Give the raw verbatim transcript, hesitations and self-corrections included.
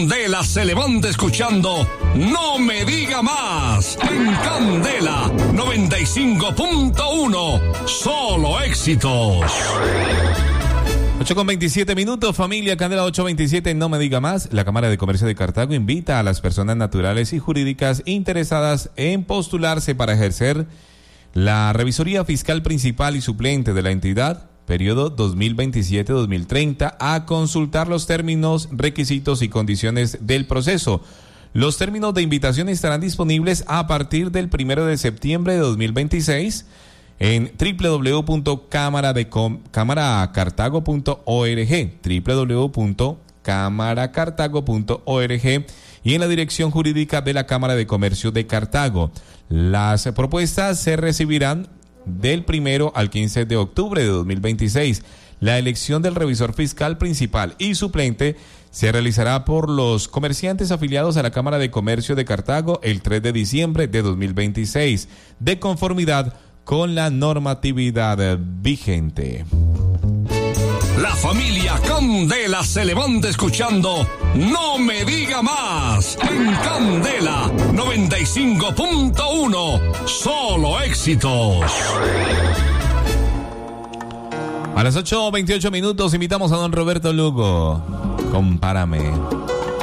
Candela se levanta escuchando No Me Diga Más en Candela noventa y cinco punto uno. Solo éxitos. ocho con veintisiete minutos, familia Candela ocho veintisiete, No Me Diga Más. La Cámara de Comercio de Cartago invita a las personas naturales y jurídicas interesadas en postularse para ejercer la revisoría fiscal principal y suplente de la entidad, periodo dos mil veintisiete a dos mil treinta, a consultar los términos, requisitos y condiciones del proceso. Los términos de invitación estarán disponibles a partir del primero de septiembre de dos mil veintiséis en doble u doble u doble u punto cámara cartago punto org, doble u doble u doble u punto cámara cartago punto org, y en la dirección jurídica de la Cámara de Comercio de Cartago. Las propuestas se recibirán del primero al quince de octubre de dos mil veintiséis. La elección del revisor fiscal principal y suplente se realizará por los comerciantes afiliados a la Cámara de Comercio de Cartago el tres de diciembre de dos mil veintiséis, de conformidad con la normatividad vigente. La familia Candela se levanta escuchando No Me Diga Más en Candela noventa y cinco punto uno. Solo éxitos. A las ocho veintiocho minutos invitamos a don Roberto Lugo. Compárame.